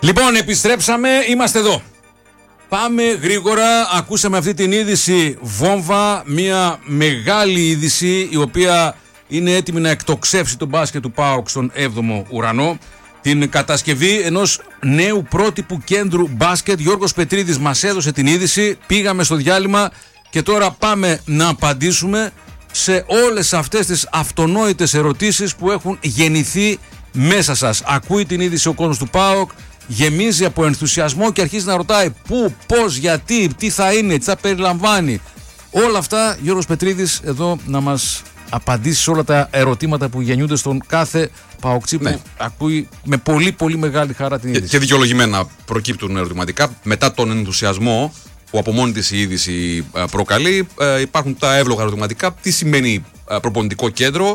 Λοιπόν, επιστρέψαμε, είμαστε εδώ. Πάμε γρήγορα, ακούσαμε αυτή την είδηση βόμβα, μια μεγάλη είδηση η οποία είναι έτοιμη να εκτοξεύσει τον μπάσκετ του ΠΑΟΚ στον 7ο ουρανό. Την κατασκευή ενός νέου πρότυπου κέντρου μπάσκετ. Γιώργος Πετρίδης μας έδωσε την είδηση, πήγαμε στο διάλειμμα και τώρα πάμε να απαντήσουμε σε όλες αυτές τις αυτονόητες ερωτήσεις που έχουν γεννηθεί μέσα σας. Ακούει την είδηση ο κόσμος του ΠΑΟΚ, γεμίζει από ενθουσιασμό και αρχίζει να ρωτάει πού, πώς, γιατί, τι θα είναι, τι θα περιλαμβάνει. Όλα αυτά Γιώργος Πετρίδης εδώ να μας απαντήσει σε όλα τα ερωτήματα που γεννιούνται στον κάθε ΠΑΟΚτσί που ακούει με πολύ πολύ μεγάλη χαρά την είδηση. Και δικαιολογημένα προκύπτουν ερωτηματικά μετά τον ενθουσιασμό που από μόνη της η είδηση προκαλεί. Υπάρχουν τα εύλογα ερωτηματικά. Τι σημαίνει προπονητικό κέντρο,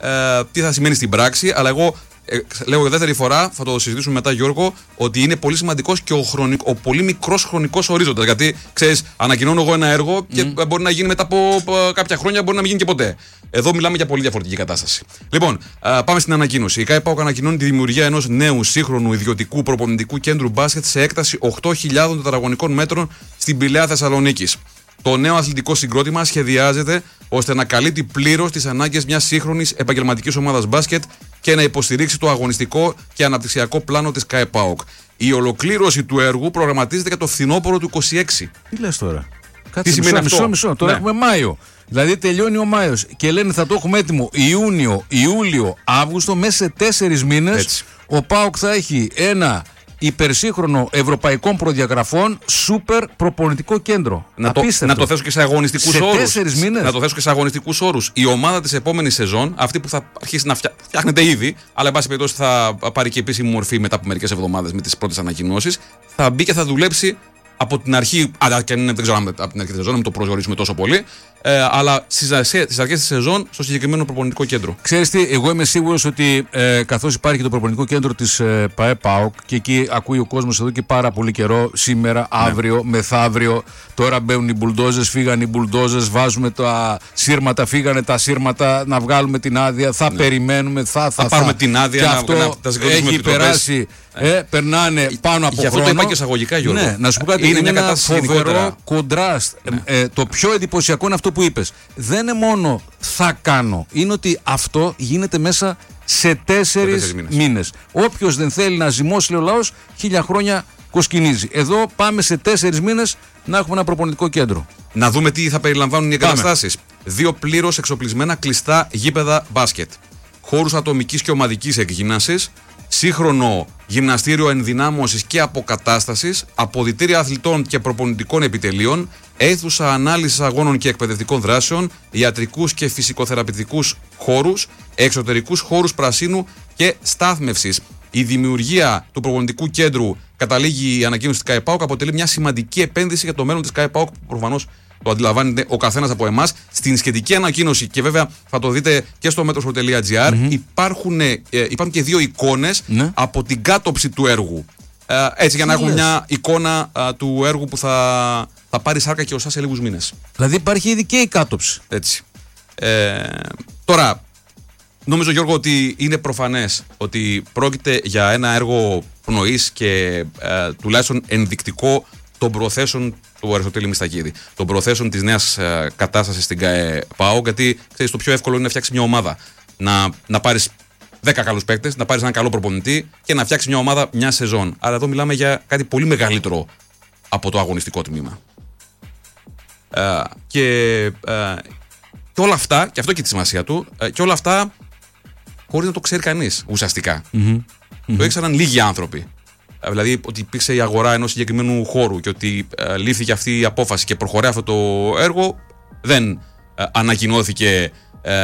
τι θα σημαίνει στην πράξη, αλλά εγώ λέω για δεύτερη φορά, θα το συζητήσουμε μετά Γιώργο, ότι είναι πολύ σημαντικός και ο πολύ μικρός χρονικός ορίζοντας. Γιατί ξέρεις, ανακοινώνω εγώ ένα έργο και μπορεί να γίνει μετά από κάποια χρόνια, μπορεί να μην γίνει και ποτέ. Εδώ μιλάμε για πολύ διαφορετική κατάσταση. Λοιπόν, πάμε στην ανακοίνωση. Η ΚΑΕ ΠΑΟΚ ανακοινώνει τη δημιουργία ενός νέου σύγχρονου ιδιωτικού προπονητικού κέντρου μπάσκετ σε έκταση 8.000 τετραγωνικών μέτρων στην Πηλαία Θεσσαλονίκης. Το νέο αθλητικό συγκρότημα σχεδιάζεται ώστε να καλύπτει πλήρως τις ανάγκες μιας σύγχρονης επαγγελματικής ομάδας μπάσκετ και να υποστηρίξει το αγωνιστικό και αναπτυξιακό πλάνο της ΚΑΕ ΠΑΟΚ. Η ολοκλήρωση του έργου προγραμματίζεται για το φθινόπωρο του 2026. Τι λες τώρα? Τι σημαίνει αυτό? Μισό. Τώρα έχουμε Μάιο. Δηλαδή τελειώνει ο Μάιος και λένε θα το έχουμε έτοιμο Ιούνιο, Ιούλιο, Αύγουστο. Μέσα σε 4 μήνες Έτσι. ο ΠΑΟΚ θα έχει ένα υπερσύγχρονο ευρωπαϊκών προδιαγραφών σούπερ προπονητικό κέντρο. Να το θέσω και σε αγωνιστικούς όρους. Σε 4 μήνες. Να το θέσω και σε αγωνιστικούς όρους. Η ομάδα της επόμενης σεζόν, αυτή που θα αρχίσει να φτιάχνεται ήδη, αλλά εν πάση περιπτώσει θα πάρει και επίσημη μορφή μετά από μερικές εβδομάδες με τις πρώτες ανακοινώσεις, θα μπει και θα δουλέψει από την αρχή. Και δεν ξέρω αν από την αρχή της σεζόν, μην το προσδιορίσουμε τόσο πολύ. Αλλά στις αρχές της σεζόν στο συγκεκριμένο προπονητικό κέντρο. Ξέρεις τι, εγώ είμαι σίγουρος ότι καθώς υπάρχει το προπονητικό κέντρο της ΠΑΕ ΠΑΟΚ και εκεί ακούει ο κόσμος εδώ και πάρα πολύ καιρό, σήμερα, αύριο, μεθαύριο, τώρα μπαίνουν οι μπουλντόζες, φύγανε οι μπουλντόζες, βάζουμε τα σύρματα, φύγανε τα σύρματα, να βγάλουμε την άδεια, θα περιμένουμε, θα πάρουμε την άδεια, και να αυτό τα συγκροτήσουμε έχει περάσει, περνάνε πάνω από Γι' αυτό χρόνο. το είπα και εισαγωγικά, Γιώργο. Ναι, να σου πω κάτι, είναι ένα φοβερό κοντράστ. Το πιο εντυπωσιακό είναι αυτό που είπες. Δεν είναι μόνο θα κάνω, είναι ότι αυτό γίνεται μέσα σε 4 μήνες. Όποιος δεν θέλει να ζυμώσει, λέει ο λαός, 1000 χρόνια κοσκινίζει. Εδώ πάμε σε 4 μήνες να έχουμε ένα προπονητικό κέντρο. Να δούμε τι θα περιλαμβάνουν οι εγκαταστάσεις. 2 πλήρως εξοπλισμένα κλειστά γήπεδα μπάσκετ. Χώρους ατομικής και ομαδικής εκγύμνασης. Σύγχρονο γυμναστήριο ενδυνάμωσης και αποκατάστασης, αποδυτήρια αθλητών και προπονητικών επιτελείων, αίθουσα ανάλυσης αγώνων και εκπαιδευτικών δράσεων, ιατρικούς και φυσικοθεραπευτικούς χώρους, εξωτερικούς χώρους πρασίνου και στάθμευσης. Η δημιουργία του προπονητικού κέντρου, καταλήγει η ανακοίνωση της ΚΑΕ ΠΑΟΚ, αποτελεί μια σημαντική επένδυση για το μέλλον της ΚΑΕ ΠΑΟΚ, που προφανώς το αντιλαμβάνεται ο καθένας από εμάς. Στην σχετική ανακοίνωση, και βέβαια θα το δείτε και στο metro.gr, υπάρχουν και 2 εικόνες από την κάτωψη του έργου. Έτσι, για να έχουμε μια εικόνα του έργου που θα πάρει σάρκα και οσά σε λίγους μήνες. Δηλαδή υπάρχει ήδη και η κάτωψη. Έτσι. Τώρα, νομίζω, Γιώργο, ότι είναι προφανές ότι πρόκειται για ένα έργο πνοής και τουλάχιστον ενδεικτικό των προθέσεων του Αριστοτέλη Μιστακίδη, των προθέσεων της νέας κατάστασης στην ΚΑΕ ΠΑΟΚ, γιατί ξέρεις, το πιο εύκολο είναι να φτιάξεις μια ομάδα. Να πάρεις 10 καλούς παίκτες, να πάρεις έναν καλό προπονητή και να φτιάξεις μια ομάδα μια σεζόν. Αλλά εδώ μιλάμε για κάτι πολύ μεγαλύτερο από το αγωνιστικό τμήμα. Και όλα αυτά, και αυτό και τη σημασία του, και όλα αυτά χωρίς να το ξέρει κανείς ουσιαστικά. Το ήξεραν λίγοι άνθρωποι. Δηλαδή ότι υπήρξε η αγορά ενός συγκεκριμένου χώρου και ότι λήφθηκε αυτή η απόφαση και προχωράει αυτό το έργο, δεν ανακοινώθηκε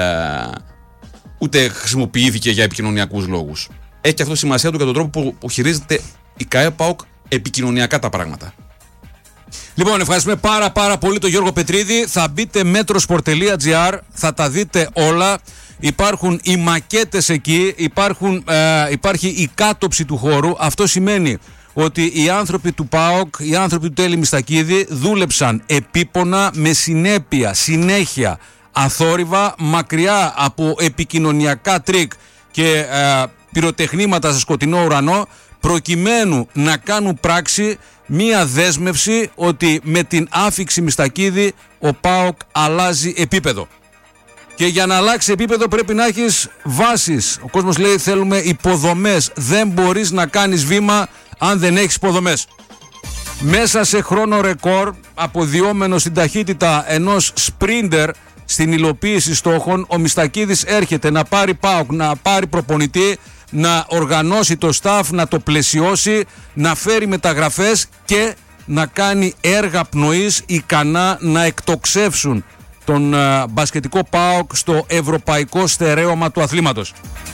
ούτε χρησιμοποιήθηκε για επικοινωνιακούς λόγους. Έχει και αυτό σημασία του για τον τρόπο που χειρίζεται η ΚΑΕ ΠΑΟΚ επικοινωνιακά τα πράγματα. Λοιπόν, ευχαριστούμε πάρα πολύ τον Γιώργο Πετρίδη. Θα μπείτε metrosport.gr, θα τα δείτε όλα. Υπάρχουν οι μακέτες εκεί, υπάρχει η κάτωψη του χώρου. Αυτό σημαίνει ότι οι άνθρωποι του ΠΑΟΚ, οι άνθρωποι του Τέλη Μιστακίδη δούλεψαν επίπονα, με συνέπεια, συνέχεια, αθόρυβα, μακριά από επικοινωνιακά τρίκ και πυροτεχνήματα σε σκοτεινό ουρανό, προκειμένου να κάνουν πράξη μία δέσμευση ότι με την άφιξη Μιστακίδη ο ΠΑΟΚ αλλάζει επίπεδο. Και για να αλλάξει επίπεδο πρέπει να έχεις βάσεις. Ο κόσμος λέει θέλουμε υποδομές. Δεν μπορείς να κάνεις βήμα αν δεν έχεις υποδομές. Μέσα σε χρόνο ρεκόρ, αποδιόμενο στην ταχύτητα ενός σπρίντερ στην υλοποίηση στόχων, ο Μιστακίδης έρχεται να πάρει ΠΑΟΚ, να πάρει προπονητή, να οργανώσει το staff, να το πλαισιώσει, να φέρει μεταγραφές και να κάνει έργα πνοής ικανά να εκτοξεύσουν τον μπασκετικό ΠΑΟΚ στο ευρωπαϊκό στερέωμα του αθλήματος.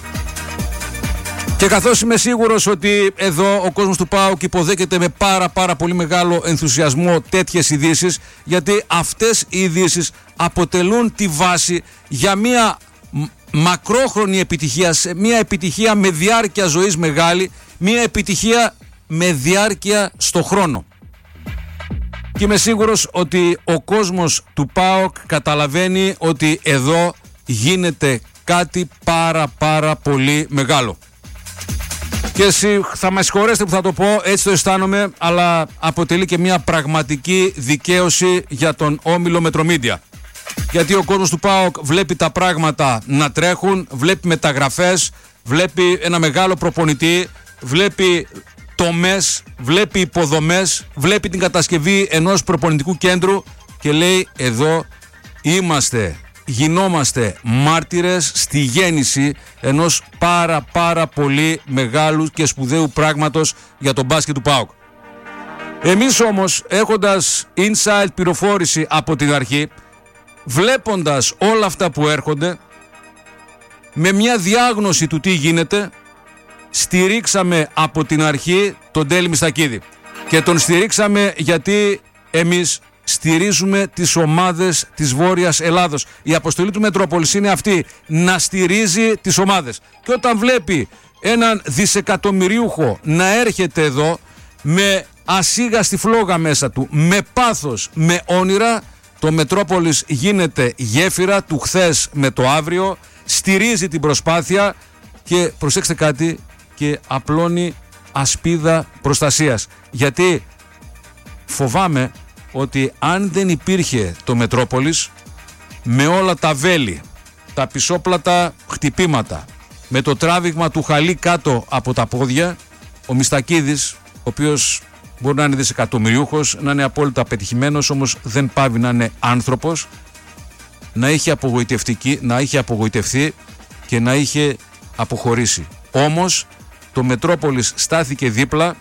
Και καθώς είμαι σίγουρος ότι εδώ ο κόσμος του ΠΑΟΚ υποδέχεται με πάρα πολύ μεγάλο ενθουσιασμό τέτοιες ειδήσεις, γιατί αυτές οι ειδήσεις αποτελούν τη βάση για μια μακρόχρονη επιτυχία, μια επιτυχία με διάρκεια ζωής μεγάλη, μια επιτυχία με διάρκεια στο χρόνο. Και είμαι σίγουρος ότι ο κόσμος του ΠΑΟΚ καταλαβαίνει ότι εδώ γίνεται κάτι πάρα πολύ μεγάλο. Και θα με συγχωρέσετε που θα το πω, έτσι το αισθάνομαι, αλλά αποτελεί και μια πραγματική δικαίωση για τον όμιλο Μετρομίντια. Γιατί ο κόσμος του ΠΑΟΚ βλέπει τα πράγματα να τρέχουν, βλέπει μεταγραφές, βλέπει ένα μεγάλο προπονητή, βλέπει τομές, βλέπει υποδομές, βλέπει την κατασκευή ενός προπονητικού κέντρου και λέει εδώ γινόμαστε μάρτυρες στη γέννηση ενός πάρα πολύ μεγάλου και σπουδαίου πράγματος για τον μπάσκετ του ΠΑΟΚ. Εμείς όμως, έχοντας inside πληροφόρηση από την αρχή, βλέποντας όλα αυτά που έρχονται, με μια διάγνωση του τι γίνεται, στηρίξαμε από την αρχή τον Τέλη Μιστακίδη. Και τον στηρίξαμε γιατί εμείς στηρίζουμε τις ομάδες της Βόρειας Ελλάδος. Η αποστολή του Μετρόπολης είναι αυτή, να στηρίζει τις ομάδες. Και όταν βλέπει έναν δισεκατομμυρίουχο να έρχεται εδώ με ασίγαστη φλόγα μέσα του, με πάθος, με όνειρα, το Μετρόπολης γίνεται γέφυρα του χθες με το αύριο, στηρίζει την προσπάθεια και προσέξτε κάτι, και απλώνει ασπίδα προστασίας. Γιατί φοβάμαι ότι αν δεν υπήρχε το Μετρόπολης, με όλα τα βέλη, τα πισόπλατα χτυπήματα, με το τράβηγμα του χαλί κάτω από τα πόδια, ο Μιστακίδης, ο οποίος μπορεί να είναι δισεκατομμυριούχος, να είναι απόλυτα πετυχημένος, όμως δεν πάβει να είναι άνθρωπος, να είχε απογοητευτεί και να είχε αποχωρήσει. Όμως το Μετρόπολης στάθηκε δίπλα,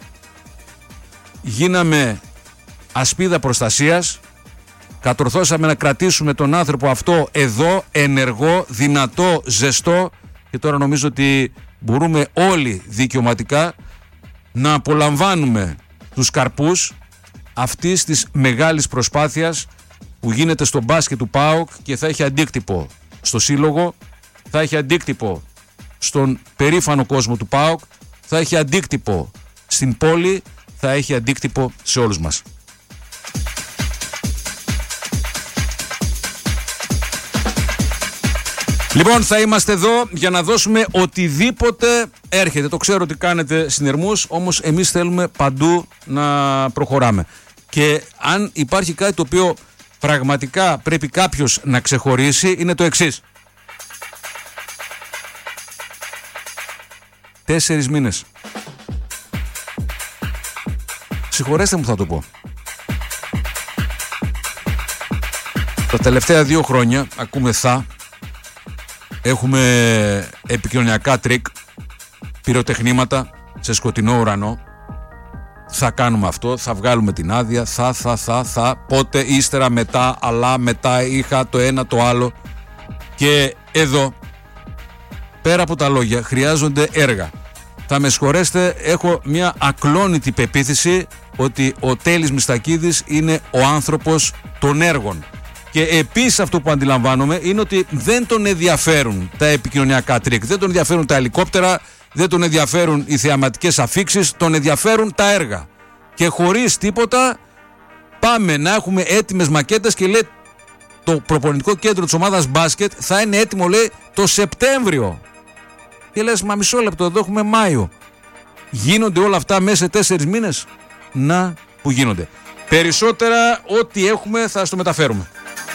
γίναμε ασπίδα προστασίας, κατορθώσαμε να κρατήσουμε τον άνθρωπο αυτό εδώ, ενεργό, δυνατό, ζεστό, και τώρα νομίζω ότι μπορούμε όλοι δικαιωματικά να απολαμβάνουμε τους καρπούς αυτής της μεγάλης προσπάθειας που γίνεται στο μπάσκετ του ΠΑΟΚ και θα έχει αντίκτυπο στο σύλλογο, θα έχει αντίκτυπο στον περήφανο κόσμο του ΠΑΟΚ, θα έχει αντίκτυπο στην πόλη, θα έχει αντίκτυπο σε όλους μας. Λοιπόν, θα είμαστε εδώ για να δώσουμε οτιδήποτε έρχεται. Το ξέρω ότι κάνετε συνειρμούς, όμως εμείς θέλουμε παντού να προχωράμε. Και αν υπάρχει κάτι το οποίο πραγματικά πρέπει κάποιος να ξεχωρίσει, είναι το εξής. 4 μήνες. Συγχωρέστε μου, θα το πω. Τα τελευταία 2 χρόνια ακούμε έχουμε επικοινωνιακά τρίκ, πυροτεχνήματα σε σκοτεινό ουρανό. Θα κάνουμε αυτό, θα βγάλουμε την άδεια, πότε, ύστερα, μετά, αλλά, μετά, είχα το ένα, το άλλο. Και εδώ, πέρα από τα λόγια, χρειάζονται έργα. Θα με συγχωρέσετε, έχω μια ακλόνητη πεποίθηση ότι ο Τέλης Μιστακίδης είναι ο άνθρωπος των έργων. Και επίσης αυτό που αντιλαμβάνομαι είναι ότι δεν τον ενδιαφέρουν τα επικοινωνιακά τρίκ, δεν τον ενδιαφέρουν τα ελικόπτερα, δεν τον ενδιαφέρουν οι θεαματικές αφίξεις, τον ενδιαφέρουν τα έργα. Και χωρίς τίποτα πάμε να έχουμε έτοιμες μακέτες και λέει το προπονητικό κέντρο της ομάδας μπάσκετ θα είναι έτοιμο, λέει, το Σεπτέμβριο. Και λες, μα μισό λεπτό, εδώ έχουμε Μάιο. Γίνονται όλα αυτά μέσα σε 4 μήνες? Να που γίνονται. Περισσότερα ό,τι έχουμε θα στο μεταφέρουμε.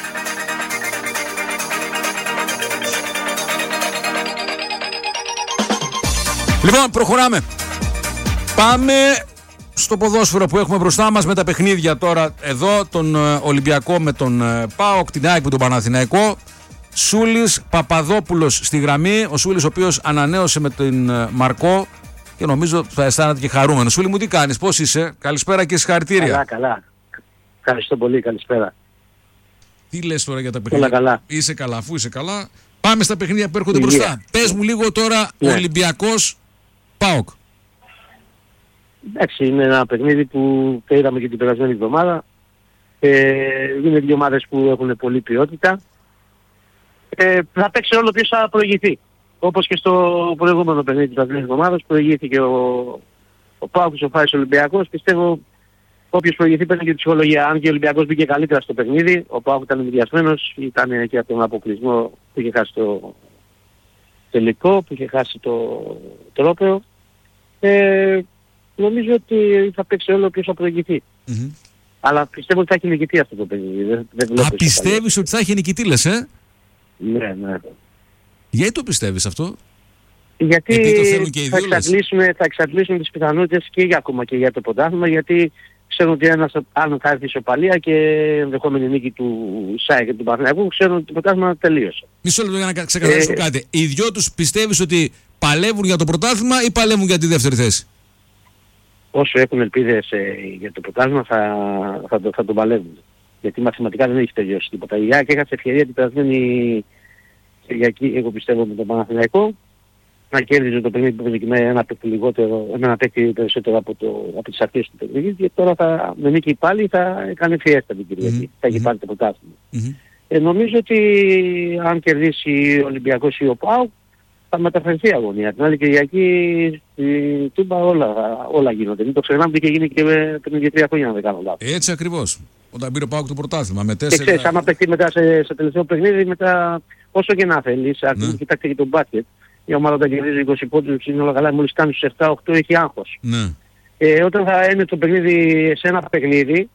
Λοιπόν, προχωράμε. Πάμε στο ποδόσφαιρο που έχουμε μπροστά μας με τα παιχνίδια τώρα εδώ, τον Ολυμπιακό με τον ΠΑΟΚ, την ΑΕΚ με τον Παναθηναϊκό. Σούλης Παπαδόπουλος στη γραμμή, ο Σούλης ο οποίος ανανέωσε με τον Μαρκό και νομίζω θα αισθάνεται και χαρούμενο. Σούλη μου, τι κάνεις, πώς είσαι? Καλησπέρα και συγχαρητήρια. Καλά. Ευχαριστώ πολύ, καλησπέρα. Τι λες τώρα για τα παιχνίδια? Καλά. Είσαι καλά, αφού είσαι καλά. Πάμε στα παιχνίδια που έρχονται μπροστά. Πες μου λίγο τώρα, Ναι. Ολυμπιακός ΠΑΟΚ. Εντάξει, είναι ένα παιχνίδι που το είδαμε και την περασμένη εβδομάδα. Είναι δύο ομάδες που έχουν πολλή ποιότητα. Θα παίξει όλο ποιος θα προηγηθεί. Όπως και στο προηγούμενο παιχνίδι της περασμένης εβδομάδας προηγήθηκε ο ΠΑΟΚ και ο Ολυμπιακός. Πιστεύω όποιος προηγηθεί παίρνει και τη ψυχολογία. Αν και ο Ολυμπιακός μπήκε καλύτερα στο παιχνίδι, ο ΠΑΟΚ ήταν ενδιασμένος, ήταν και από τον αποκλεισμό που είχε χάσει το τελικό, που είχε χάσει το τρόπαιο. Νομίζω ότι θα παίξει όλο ποιος θα προηγηθεί. Mm-hmm. Αλλά πιστεύω ότι θα έχει νικητή αυτό το παιχνίδι. Δεν βλέπω πιστεύεις ότι θα έχει νικητή, λες, Ναι. Γιατί το πιστεύεις αυτό? Γιατί το θέλουν και οι δύο, θα εξαντλήσουν τις πιθανότητες και ακόμα και για το πρωτάθλημα, γιατί ξέρουν ότι αν θα έρθει ισοπαλία και ενδεχόμενη νίκη του ΣΑΕ και του Παναθηναϊκού, ξέρουν ότι το πρωτάθλημα τελείωσε. Μισό λεπτό για να ξεκαθαρίσω κάτι. Οι δυο τους πιστεύεις ότι παλεύουν για το πρωτάθλημα ή παλεύουν για τη δεύτερη θέση? Όσο έχουν ελπίδες για το πρωτάθλημα θα τον παλεύουν. Γιατί μαθηματικά δεν έχει τελειώσει τίποτα. Η ΑΕΚ έχασε ευκαιρία την περασμένη Κυριακή, εγώ πιστεύω, με τον Παναθηναϊκό, να κέρδιζε το παιχνίδι που έγινε με ένα παίκτη περισσότερο από τις αρχές του παιχνίδι, και τώρα με νίκη πάλι θα κάνει φιέστα την Κυριακή. Θα έχει πάρει το πρωτάθλημα. Νομίζω ότι αν κερδίσει ο Ολυμπιακός ή ο ΠΑΟΚ θα μεταφερθεί η αγωνία. Την άλλη Κυριακή στη Τούμπα όλα γίνονται. Μην το ξεχνάμε ότι είχε γίνει και πριν 2-3 χρόνια, αν δεν κάνω λάθος. Έτσι ακριβώς. Όταν πήρε ο ΠΑΟΚ το πρωτάθλημα με 4. Και ξέρεις, άμα παιχτεί μετά σε τελευταίο παιχνίδι, μετά όσο και να θέλεις, κοιτάξτε και τον μπάσκετ. Η ομάδα όταν κερδίζει 20 πόντους είναι όλα καλά, μόλις κάνει στους 7-8 έχει άγχος. Ναι. Όταν θα είναι το παιχνίδι σε ένα παιχνίδι,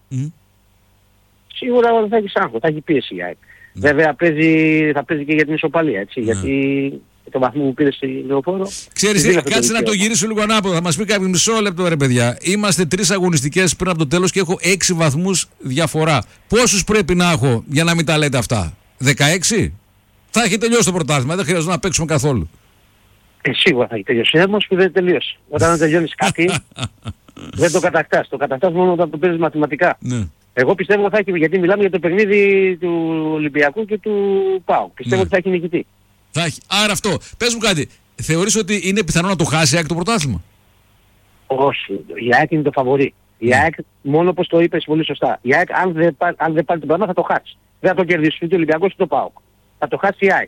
σίγουρα θα έχει άγχος, θα έχει πίεση η ΑΕΚ. Βέβαια θα παίζει και για την ισοπαλία, έτσι, γιατί το βαθμό που πήρε στη Λεωφόρο. Ξέρεις, κάτσε να το γυρίσω λίγο ανάποδα. Θα μας πει κάποιο μισό λεπτό, ρε παιδιά. Είμαστε 3 αγωνιστικές πριν από το τέλος και έχω 6 βαθμούς διαφορά. Πόσους πρέπει να έχω για να μην τα λέτε αυτά? 16? Θα έχει τελειώσει το πρωτάθλημα, δεν χρειάζεται να παίξουμε καθόλου. Σίγουρα θα έχει τελειώσει. Όμως που δεν τελειώσει. Όταν δεν τελειώνεις κάτι, δεν το κατακτάς. Το κατακτάς μόνο όταν το παίζεις μαθηματικά. Ναι. Εγώ πιστεύω θα έχει, γιατί μιλάμε για το παιχνίδι του Ολυμπιακού και του ΠΑΟΚ. Πιστεύω ότι θα έχει νικητή. Θα έχει. Άρα αυτό. Πες μου κάτι. Θεωρείς ότι είναι πιθανό να το χάσει η ΑΕΚ το πρωτάθλημα? Όχι. Η ΑΕΚ είναι το φαβορί. Η ΑΕΚ, μόνο όπως το είπες πολύ σωστά, η ΑΕΚ αν δεν πάρει το πράγμα θα το χάσει. Δεν θα το κερδίσει ούτε ο Ολυμπιακός ούτε ο ΠΑΟΚ. Θα το χάσει η ΑΕΚ.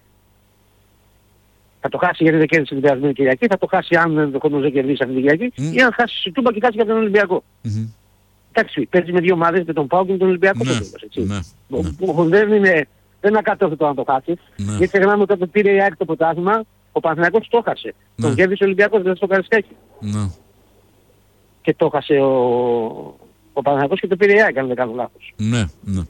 Θα το χάσει γιατί δεν κέρδισε την περασμένη Κυριακή, θα το χάσει αν ενδεχομένως δεν κερδίσει αυτή την Κυριακή, ή αν χάσει η Τούμπα και χάσει για τον Ολυμπιακό. Εντάξει, παίζει με δύο ομάδες, με τον ΠΑΟΚ και με τον Ολυμπιακό. Δεν είναι ακατόρθωτο να το χάσει. Γιατί ξεχνάμε ότι όταν πήρε η ΑΕΚ το πρωτάθλημα, ο Παναθηναϊκός το χάσε. Τον κέρδισε ο Ολυμπιακός, δηλαδή στο Καρισκάκι. Και το χάσε ο Παναθηναϊκός και το πήρε η ΑΕΚ, αν δεν κάνω λάθος. Ναι.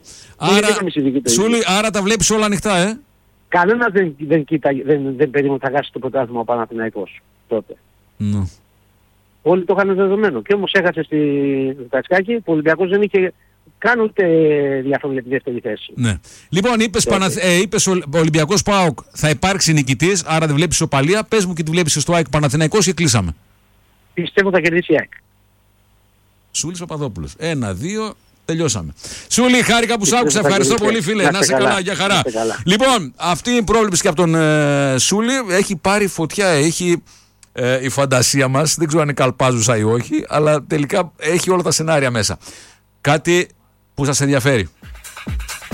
Άρα τα βλέπεις όλα ανοιχτά, Κανένας δεν περίμενε ότι θα χάσει το πρωτάθλημα ο Παναθηναϊκός τότε. Όλοι το είχαν δεδομένο. Και όμως έχασε στη Καρισκάκι, που ο Ολυμπιακός δεν είχε καν ούτε διαφορά για τη δεύτερη θέση. Ναι. Λοιπόν, είπες ο Ολυμπιακός ΠΑΟΚ θα υπάρξει νικητής, άρα δεν βλέπεις ισοπαλία. Πες μου και τη βλέπεις στο ΑΕΚ Παναθηναϊκός και κλείσαμε. Πιστεύω θα κερδίσει η ΑΕΚ. Σούλης Παπαδόπουλος. 1-2. Τελειώσαμε. Σούλη, χάρηκα που σ' άκουσα. Ευχαριστώ πολύ, φίλε. Να είσαι καλά, για χαρά. Λοιπόν, αυτή η πρόβλεψη και από τον Σούλη έχει πάρει φωτιά. Έχει η φαντασία μας. Δεν ξέρω αν είναι καλπάζουσα ή όχι, αλλά τελικά έχει όλα τα σενάρια μέσα. Κάτι που σας ενδιαφέρει.